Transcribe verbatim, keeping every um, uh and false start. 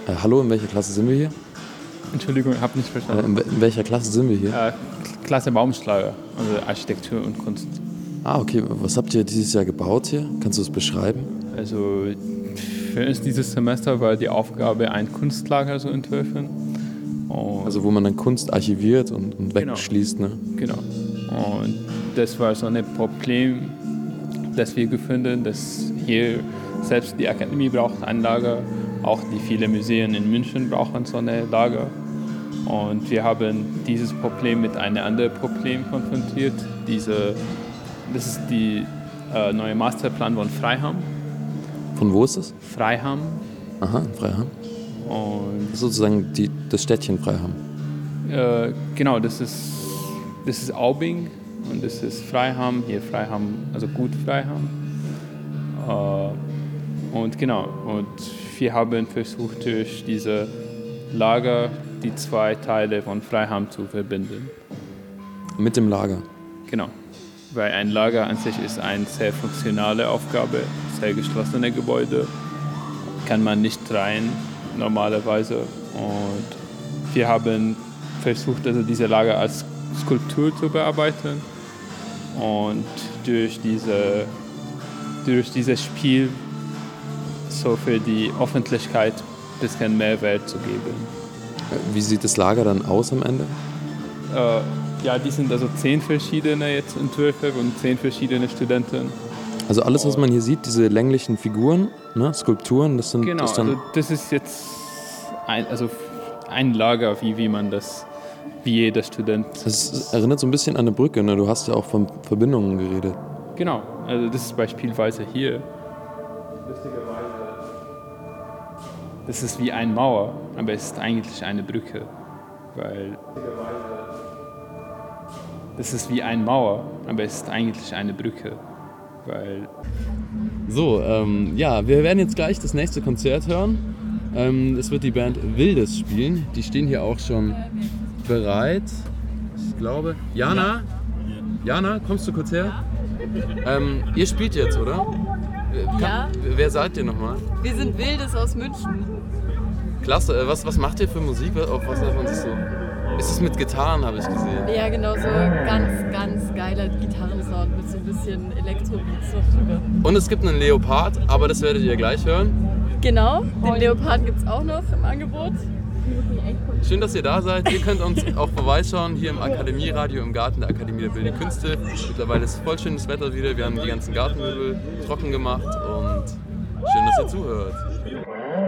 Äh, hallo, in welcher Klasse sind wir hier? Entschuldigung, ich habe nicht Äh, verstanden. in, in welcher Klasse sind wir hier? Äh, Klasse Baumschlager, also Architektur und Kunst. Ah, okay. Was habt ihr dieses Jahr gebaut hier? Kannst du es beschreiben? Also für uns dieses Semester war die Aufgabe, ein Kunstlager zu entwerfen. Und Also wo man dann Kunst archiviert und, und Genau. wegschließt, ne? Genau. Und das war so ein Problem, das wir gefunden, dass hier selbst die Akademie braucht ein Lager, auch die vielen Museen in München brauchen so ein Lager. Und wir haben dieses Problem mit einem anderen Problem konfrontiert. Diese, das ist die äh, neue Masterplan von Freiham. Von wo ist es? Freiham. Aha, in Freiham. Und Das ist sozusagen die, das Städtchen Freiham. Äh, genau, das ist, das ist Aubing und das ist Freiham, hier Freiham, also gut Freiham. Äh, und genau, und wir haben versucht, durch diese Lager die zwei Teile von Freiham zu verbinden. Mit dem Lager. Genau, weil ein Lager an sich ist eine sehr funktionale Aufgabe, sehr geschlossene Gebäude, kann man nicht rein normalerweise. Und wir haben versucht, also diese Lager als Skulptur zu bearbeiten und durch, diese, durch dieses Spiel so für die Öffentlichkeit ein bisschen Mehrwert zu geben. Wie sieht das Lager dann aus am Ende? Äh, ja, die sind also zehn verschiedene jetzt Entwürfe und zehn verschiedene Studenten. Also alles, was man hier sieht, diese länglichen Figuren, ne, Skulpturen, das sind Genau, das dann... also das ist jetzt ein, also ein Lager, wie, wie man das, wie jeder Student. Das erinnert so ein bisschen an eine Brücke, ne? Du hast ja auch von Verbindungen geredet. Genau, also das ist beispielsweise hier. Lustigerweise, das ist wie eine Mauer, aber es ist eigentlich eine Brücke, weil das ist wie eine Mauer, aber es ist eigentlich eine Brücke, weil So, ähm, ja, wir werden jetzt gleich das nächste Konzert hören. Ähm, es wird die Band Wildes spielen. Die stehen hier auch schon bereit. Ich glaube. Jana? Jana, kommst du kurz her? Ähm, ihr spielt jetzt, oder? Kann, Ja. Wer seid ihr nochmal? Wir sind Wildes aus München. Klasse. Äh, was, was macht ihr für Musik? Auf was darf man sich so... Ist es mit Gitarren, habe ich gesehen. Ja, genau, so ganz, ganz geiler Gitarrensound mit so ein bisschen Elektrobeats noch drüber. Und es gibt einen Leopard, aber das werdet ihr gleich hören. Genau, den Leopard gibt es auch noch im Angebot. Schön, dass ihr da seid. Ihr könnt uns auch vorbeischauen hier im Akademieradio im Garten der Akademie der Bildenden Künste. Mittlerweile ist voll schönes Wetter wieder. Wir haben die ganzen Gartenmöbel trocken gemacht und schön, dass ihr zuhört.